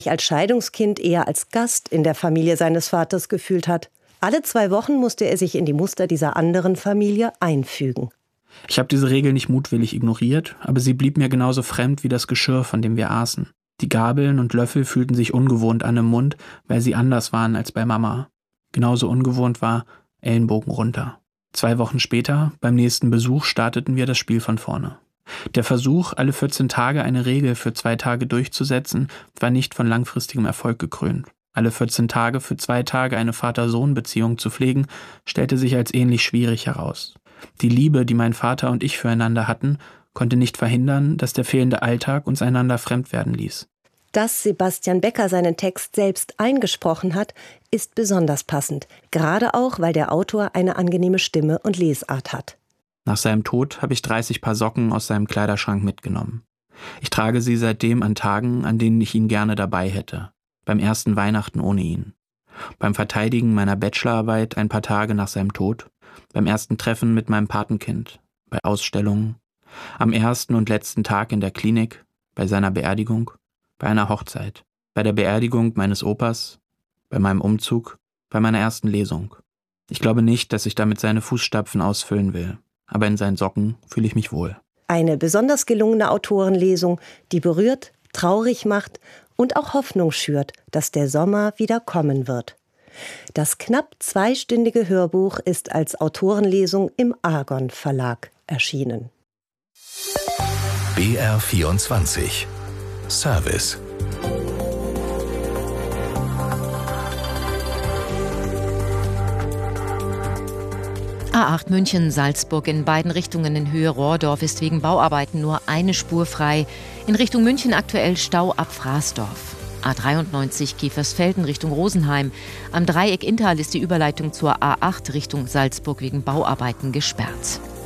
sich als Scheidungskind eher als Gast in der Familie seines Vaters gefühlt hat. Alle 2 Wochen musste er sich in die Muster dieser anderen Familie einfügen. Ich habe diese Regel nicht mutwillig ignoriert, aber sie blieb mir genauso fremd wie das Geschirr, von dem wir aßen. Die Gabeln und Löffel fühlten sich ungewohnt an im Mund, weil sie anders waren als bei Mama. Genauso ungewohnt war Ellenbogen runter. 2 Wochen später, beim nächsten Besuch, starteten wir das Spiel von vorne. Der Versuch, alle 14 Tage eine Regel für 2 Tage durchzusetzen, war nicht von langfristigem Erfolg gekrönt. Alle 14 Tage für 2 Tage eine Vater-Sohn-Beziehung zu pflegen, stellte sich als ähnlich schwierig heraus. Die Liebe, die mein Vater und ich füreinander hatten, konnte nicht verhindern, dass der fehlende Alltag uns einander fremd werden ließ. Dass Sebastian Becker seinen Text selbst eingesprochen hat, ist besonders passend. Gerade auch, weil der Autor eine angenehme Stimme und Lesart hat. Nach seinem Tod habe ich 30 Paar Socken aus seinem Kleiderschrank mitgenommen. Ich trage sie seitdem an Tagen, an denen ich ihn gerne dabei hätte. Beim ersten Weihnachten ohne ihn. Beim Verteidigen meiner Bachelorarbeit ein paar Tage nach seinem Tod. Beim ersten Treffen mit meinem Patenkind. Bei Ausstellungen. Am ersten und letzten Tag in der Klinik. Bei seiner Beerdigung. Bei einer Hochzeit. Bei der Beerdigung meines Opas. Bei meinem Umzug. Bei meiner ersten Lesung. Ich glaube nicht, dass ich damit seine Fußstapfen ausfüllen will. Aber in seinen Socken fühle ich mich wohl. Eine besonders gelungene Autorenlesung, die berührt, traurig macht und auch Hoffnung schürt, dass der Sommer wieder kommen wird. Das knapp 2-stündige Hörbuch ist als Autorenlesung im Argon Verlag erschienen. BR24 Service. A8 München-Salzburg in beiden Richtungen in Höhe Rohrdorf ist wegen Bauarbeiten nur eine Spur frei. In Richtung München aktuell Stau ab Fraßdorf. A93 Kiefersfelden Richtung Rosenheim. Am Dreieck Inntal ist die Überleitung zur A8 Richtung Salzburg wegen Bauarbeiten gesperrt.